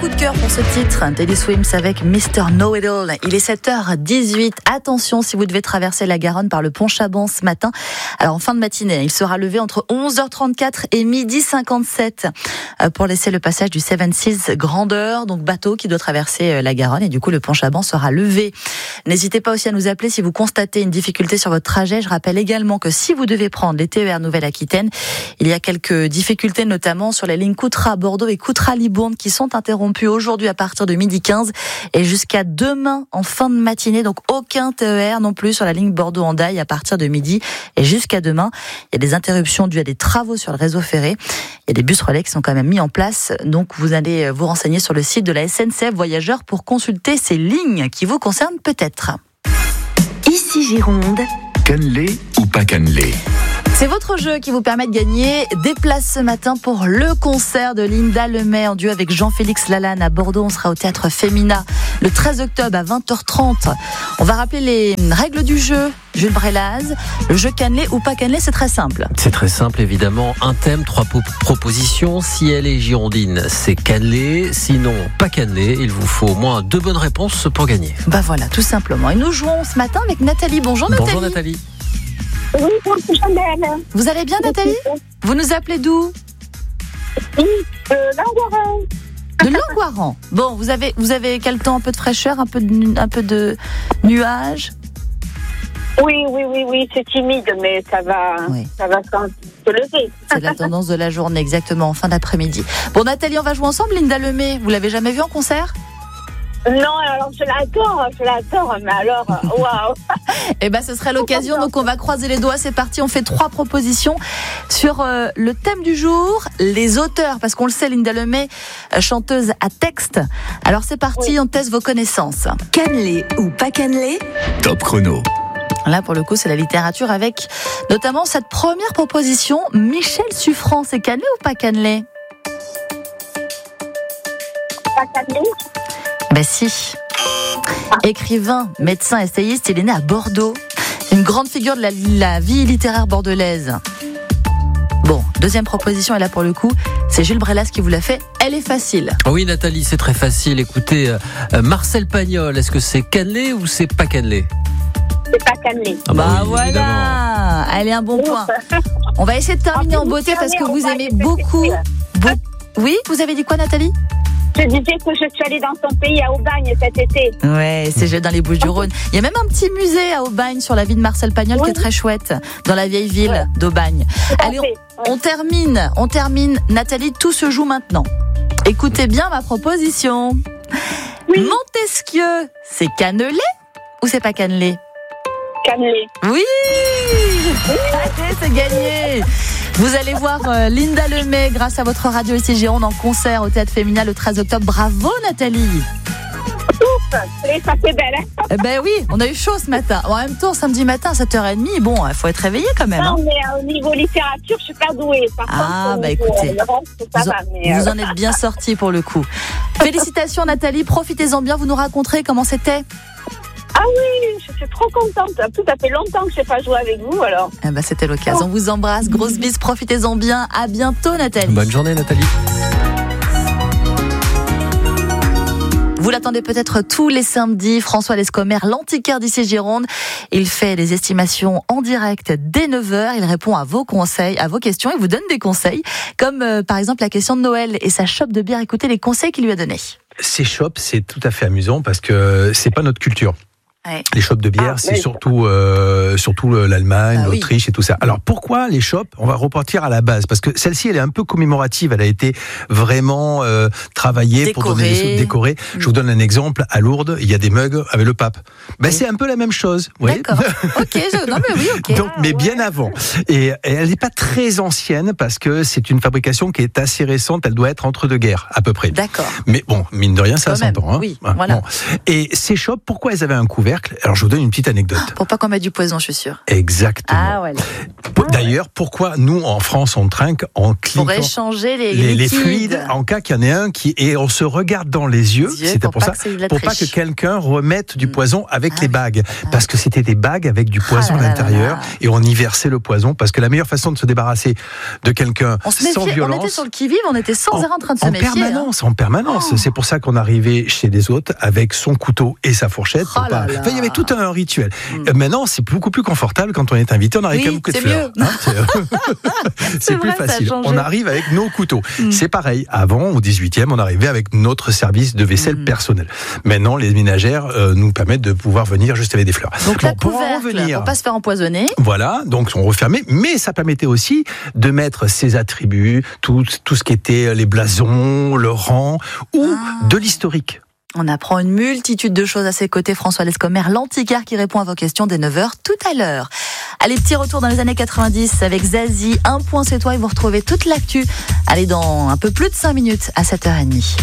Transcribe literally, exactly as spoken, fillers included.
coup de cœur pour ce titre, Teddy Swims avec mister Know-It-All. Il est sept heures dix-huit. Attention si vous devez traverser la Garonne par le pont Chaban ce matin. Alors en fin de matinée, il sera levé entre onze heures trente-quatre et midi cinquante-sept pour laisser le passage du Seven Seas Grandeur, donc bateau qui doit traverser la Garonne, et du coup le pont Chaban sera levé. N'hésitez pas aussi à nous appeler si vous constatez une difficulté sur votre trajet. Je rappelle également que si vous devez prendre les T E R Nouvelle-Aquitaine, il y a quelques difficultés, notamment sur les lignes Coutras-Bordeaux et Coutras-Libourne qui sont interrompues aujourd'hui à partir de midi quinze et jusqu'à demain en fin de matinée. Donc aucun T E R non plus sur la ligne Bordeaux-Hendaye à partir de midi et jusqu'à demain. Il y a des interruptions dues à des travaux sur le réseau ferré. Il y a des bus relais qui sont quand même mis en place. Donc vous allez vous renseigner sur le site de la S N C F Voyageurs pour consulter ces lignes qui vous concernent peut-être. Ici Gironde. Cannelé ou pas cannelé? C'est votre jeu qui vous permet de gagner des places ce matin pour le concert de Linda Lemay en duo avec Jean-Félix Lalanne à Bordeaux. On sera au Théâtre Femina le treize octobre à vingt heures trente. On va rappeler les règles du jeu. Jules Brélaz, le jeu cannelé ou pas cannelé, c'est très simple. C'est très simple, évidemment. Un thème, trois po- propositions. Si elle est girondine, c'est cannelé. Sinon, pas cannelé. Il vous faut au moins deux bonnes réponses pour gagner. Bah voilà, tout simplement. Et nous jouons ce matin avec Nathalie. Bonjour Nathalie. Bonjour Nathalie. Oui, bonjour Chanel. Vous allez bien Nathalie? Vous nous appelez d'où? Oui, de Langoiran. De Langoiran. Bon, vous avez, vous avez quel temps? Un peu de fraîcheur, un peu de, un peu de nuages? Oui, oui, oui, oui, c'est timide, mais ça va, Oui. ça va se lever. C'est la tendance de la journée, exactement, en fin d'après-midi. Bon Nathalie, on va jouer ensemble. Linda Lemay, vous l'avez jamais vue en concert? Non, alors je l'adore, je l'adore, mais alors, waouh. Eh ben, ce serait l'occasion. Donc, on va croiser les doigts. C'est parti. On fait trois propositions sur euh, le thème du jour, les auteurs, parce qu'on le sait, Linda Lemay, euh, chanteuse à texte. Alors, c'est parti. Oui. On teste vos connaissances. Cannelé ou pas cannelé? Top chrono. Là, pour le coup, c'est la littérature avec notamment cette première proposition. Michel Suffrant, c'est cannelé ou pas cannelé? Pas cannelé? Ben si. Écrivain, médecin, essayiste, il est né à Bordeaux. Une grande figure de la, la vie littéraire bordelaise. Bon, deuxième proposition, et là pour le coup, c'est Jules Brélaz qui vous l'a fait. Elle est facile. Oui Nathalie, c'est très facile. Écoutez, euh, Marcel Pagnol, est-ce que c'est cannelé ou c'est pas cannelé? C'est pas cannelé. Ah Bah oui, voilà, évidemment. elle est un bon point. On va essayer de terminer en beauté parce que vous aimez beaucoup. beau- Oui, vous avez dit quoi Nathalie? Je disais que je suis allée dans son pays à Aubagne cet été. Ouais, c'est dans les Bouches-du-Rhône. Il y a même un petit musée à Aubagne sur la vie de Marcel Pagnol Oui. qui est très chouette, dans la vieille ville Ouais. d'Aubagne. Allez, fait, on, on termine, on termine. Nathalie, tout se joue maintenant. Écoutez bien ma proposition. Oui. Montesquieu, c'est cannelé ou c'est pas cannelé? Cannelé. Oui. Allez, c'est gagné. Vous allez voir euh, Linda Lemay grâce à votre radio ici Gironde en concert au Théâtre Femina le treize octobre. Bravo Nathalie. Ouf, et ça fait belle. Hein. Eh ben oui, on a eu chaud ce matin. En même temps, samedi matin à sept heures trente, bon, il faut être réveillé quand même. Hein. Non, mais euh, au niveau littérature, je suis pas douée. Par Ah, contre, bah au niveau, écoutez, euh, le reste, ça Vous, va, mais, vous euh, en êtes bien sortis pour le coup. Félicitations Nathalie, profitez-en bien, vous nous raconterez comment c'était. Ah oui, je suis trop contente. Tout à fait longtemps que je n'ai pas joué avec vous, alors. Eh ben, c'était l'occasion. On vous embrasse, grosse bise, profitez-en bien. À bientôt Nathalie. Bonne journée Nathalie. Vous l'attendez peut-être tous les samedis, François Lescomer, l'antiquaire d'ici Gironde. Il fait des estimations en direct dès neuf heures. Il répond à vos conseils, à vos questions. Il vous donne des conseils, comme euh, par exemple la question de Noël et sa chope de bière. Écoutez les conseils qu'il lui a donnés. Ces shops, c'est tout à fait amusant parce que c'est pas notre culture. Ouais. Les shops de bière, Ah, c'est oui. surtout euh, surtout l'Allemagne, Ah oui. l'Autriche et tout ça. Alors pourquoi les shops? On va repartir à la base parce que celle-ci, elle est un peu commémorative. Elle a été vraiment euh, travaillée pour donner des Décorée. sous, décorée. Je vous donne un exemple. À Lourdes, il y a des mugs avec le pape. Ben Oui. c'est un peu la même chose. Vous voyez. D'accord. Ok, je... non mais oui, ok. Donc, mais bien avant. Et, et elle n'est pas très ancienne parce que c'est une fabrication qui est assez récente. Elle doit être entre deux guerres à peu près. D'accord. Mais bon, mine de rien, ça a Quand même, cent ans. Hein. oui, Ah, voilà. bon. Et ces shops, pourquoi elles avaient un couvercle? couvercle. Alors je vous donne une petite anecdote. Pour pas qu'on mette du poison, je suis sûre. Exactement. Ah ouais. D'ailleurs, pourquoi nous en France on trinque en cliquant Pour échanger les, les, les liquides. fluides en cas qu'il y en ait un qui et on se regarde dans les yeux. Yeux, C'était pour pour pas ça, que c'est de la pour pas triche. que quelqu'un remette du Mm. poison avec Ah les oui. bagues, parce que c'était des bagues avec du poison Ah à là là l'intérieur là. et on y versait le poison parce que la meilleure façon de se débarrasser de quelqu'un On se sans méfiait, violence. on était sur le qui-vive, on était sans arrêt en train de se En méfier. permanence, en permanence. Oh. C'est pour ça qu'on arrivait chez les autres avec son couteau et sa fourchette. pour Oh pas- là là. Enfin, il y avait tout un rituel. Mm. Euh, Maintenant, c'est beaucoup plus confortable quand on est invité. On arrive Oui, avec un bouquet de c'est fleurs. mieux. Hein, c'est c'est plus vrai, ça a facile. changé. On arrive avec nos couteaux. Mm. C'est pareil. Avant, au dix-huitième, on arrivait avec notre service de vaisselle Mm. personnel. Maintenant, les ménagères euh, nous permettent de pouvoir venir juste avec des fleurs. Donc Bon, la pour en couvercle, revenir. pour pas se faire empoisonner. Voilà, donc on refermait, mais ça permettait aussi de mettre ses attributs, tout, tout ce qui était les blasons, le rang, ou Ah. de l'historique. On apprend une multitude de choses à ses côtés. François Lescomer, l'antiquaire qui répond à vos questions dès neuf heures tout à l'heure. Allez, petit retour dans les années quatre-vingt-dix avec Zazie. Un point c'est toi et vous retrouvez toute l'actu. Allez, dans un peu plus de cinq minutes à sept heures trente.